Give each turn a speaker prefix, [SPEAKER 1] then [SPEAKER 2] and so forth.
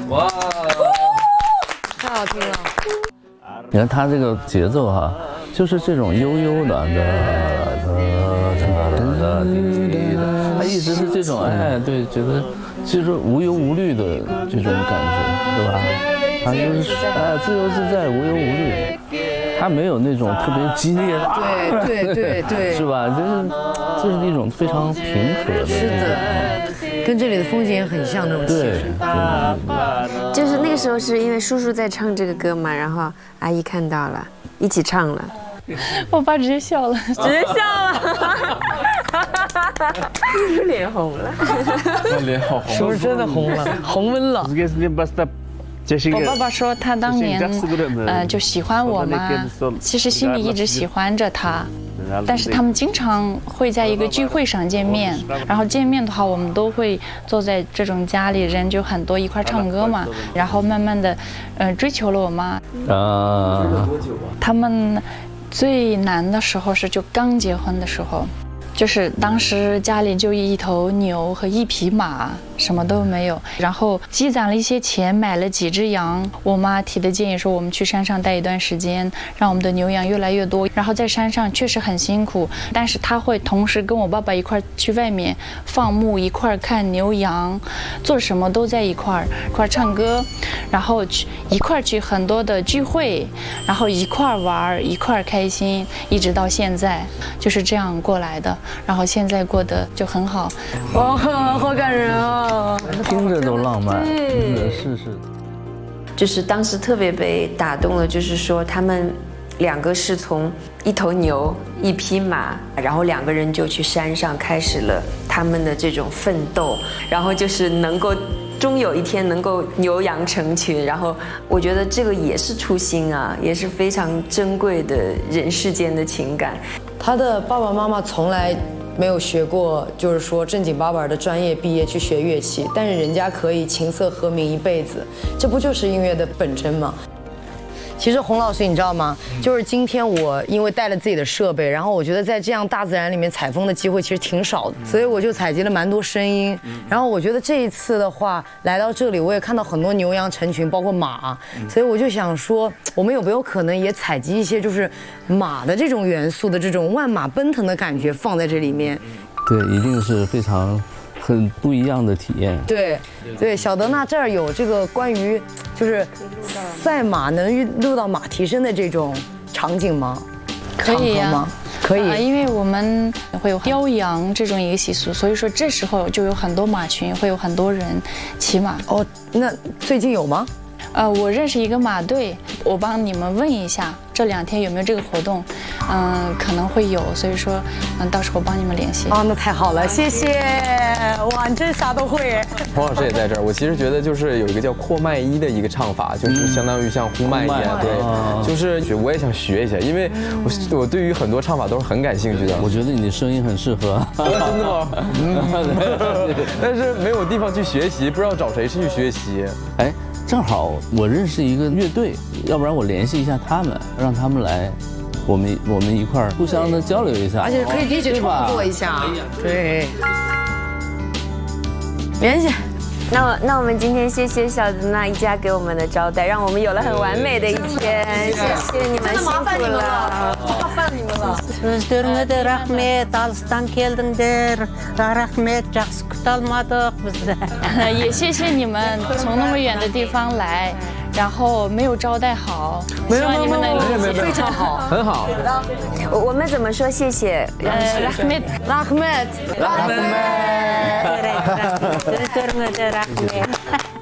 [SPEAKER 1] 哇，
[SPEAKER 2] 太好听了。
[SPEAKER 1] 你看他这个节奏哈，就是这种悠悠的，他一直是这种哎，对，觉得就是无忧无虑的这种感觉，对吧？他就是哎，自由自在，无忧无虑。他没有那种特别激烈的，
[SPEAKER 2] 对，
[SPEAKER 1] 是吧？这是一种非常平和的，
[SPEAKER 2] 是的，跟这里的风景也很像那种气质。
[SPEAKER 1] 对，
[SPEAKER 3] 就是那个时候是因为叔叔在唱这个歌嘛，然后阿姨看到了，一起唱了。
[SPEAKER 4] 我爸直接笑了，
[SPEAKER 3] 直接笑了，脸红了，
[SPEAKER 1] 脸好红，
[SPEAKER 2] 是不是真的红了？红温了。
[SPEAKER 4] 我爸爸说他当年就喜欢我嘛，其实心里一直喜欢着他，但是他们经常会在一个聚会上见面，然后见面的话我们都会坐在这种家里，人就很多，一块唱歌嘛，然后慢慢的追求了我妈。他们最难的时候是就刚结婚的时候，就是当时家里就一头牛和一匹马，什么都没有，然后积攒了一些钱，买了几只羊。我妈提的建议说，我们去山上待一段时间，让我们的牛羊越来越多。然后在山上确实很辛苦，但是她会同时跟我爸爸一块去外面放牧，一块看牛羊，做什么都在一块唱歌，然后一块去很多的聚会，然后一块玩，一块开心，一直到现在就是这样过来的。然后现在过得就很好。
[SPEAKER 2] 哇，好感人啊！
[SPEAKER 1] 听着都浪漫，是。
[SPEAKER 3] 就是当时特别被打动了，就是说他们两个是从一头牛一匹马，然后两个人就去山上开始了他们的这种奋斗，然后就是能够终有一天能够牛羊成群，然后我觉得这个也是初心啊，也是非常珍贵的人世间的情感。
[SPEAKER 2] 他的爸爸妈妈从来没有学过，就是说正经八百的专业毕业去学乐器，但是人家可以琴瑟和鸣一辈子，这不就是音乐的本真吗？其实洪老师你知道吗？就是今天我因为带了自己的设备，然后我觉得在这样大自然里面采风的机会其实挺少的，所以我就采集了蛮多声音。然后我觉得这一次的话来到这里，我也看到很多牛羊成群，包括马，所以我就想说，我们有没有可能也采集一些就是马的这种元素的这种万马奔腾的感觉放在这里面？
[SPEAKER 1] 对，一定是非常很不一样的体验。
[SPEAKER 2] 对，小德那这儿有这个关于就是赛马能录到马蹄声的这种场景吗？
[SPEAKER 4] 可以呀、
[SPEAKER 2] 吗？可以，
[SPEAKER 4] 因为我们会有雕羊这种一个习俗，所以说这时候就有很多马群，会有很多人骑马。
[SPEAKER 2] 哦，那最近有吗？
[SPEAKER 4] 我认识一个马队，我帮你们问一下，这2天有没有这个活动？可能会有，所以说，到时候帮你们联系。
[SPEAKER 2] 那太好了，谢谢！哇，你真啥都会。
[SPEAKER 5] 洪老师也在这儿，我其实觉得就是有一个叫扩麦一的一个唱法，就是相当于像呼麦一样，对，就是我也想学一下，因为我对于很多唱法都是很感兴趣的。
[SPEAKER 1] 我觉得你的声音很适合。
[SPEAKER 5] 真的吗？但是没有地方去学习，不知道找谁去学习。
[SPEAKER 1] 哎。正好我认识一个乐队，要不然我联系一下他们，让他们来，我们一块儿互相的交流一下，
[SPEAKER 2] 而且可以一起创作一下。对，联系。
[SPEAKER 3] 那我们今天谢谢小子那一家给我们的招待，让我们有了很完美的一天。谢谢你们，辛苦了，
[SPEAKER 2] 麻烦你们了。
[SPEAKER 6] Өздеріңе рахмет, алыстан келдіңдер. Рахмет, жақсы күте алмадық біз.
[SPEAKER 4] 也谢谢你们从那么远的地方来，然后没有招待好，希望你们能理解。
[SPEAKER 2] 非常好，
[SPEAKER 5] 很好。
[SPEAKER 3] 我们怎么说谢谢
[SPEAKER 4] ？Rahmet。
[SPEAKER 6] Өздеріңе рахмет.